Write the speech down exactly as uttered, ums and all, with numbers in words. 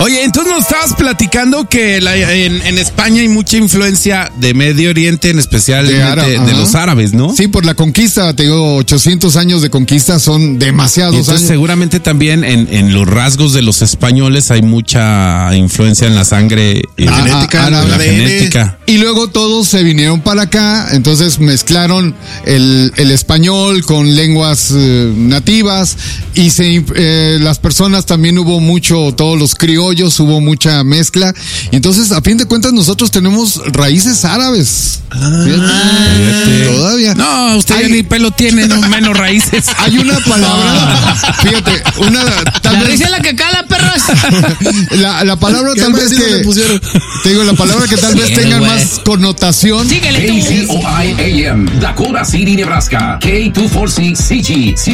Oye, entonces nos estabas platicando que la, en, en España hay mucha influencia de Medio Oriente, en especial de, de, de los árabes, ¿no? Sí, por la conquista, te digo, ochocientos años de conquista son demasiados y entonces años. Seguramente también en, en los rasgos de los españoles hay mucha influencia en la sangre eh, Ah, genética, ah, en la A D N. genética. Y luego todos se vinieron para acá, entonces mezclaron el, el español con lenguas eh, nativas y se, eh, las personas también hubo mucho, todos los criollos, hubo mucha mezcla. Y entonces, a fin de cuentas, nosotros tenemos raíces árabes. Ah, Fíjate, todavía. No, usted ya ni pelo tiene, no, menos raíces. Hay una palabra, fíjate, una tal La vez risa es la que cala, perros. la, la palabra ¿Qué tal vez vestido le que pusieron? te digo, la palabra que tal vez Sí, tenga güey. más connotación. Síguele K tú. C O I A M, Dakota City, Nebraska. K two forty-six C G.